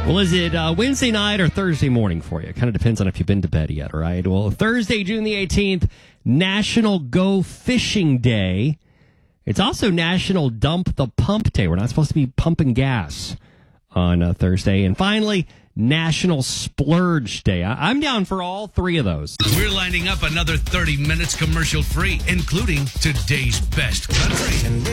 Well, is it Wednesday night or Thursday morning for you? It kind of depends on if you've been to bed yet, all right? Well, Thursday, June the 18th, National Go Fishing Day. It's also National Dump the Pump Day. We're not supposed to be pumping gas on Thursday. And finally, National Splurge Day. I'm down for all three of those. We're lining up another 30 minutes commercial free, including today's best country.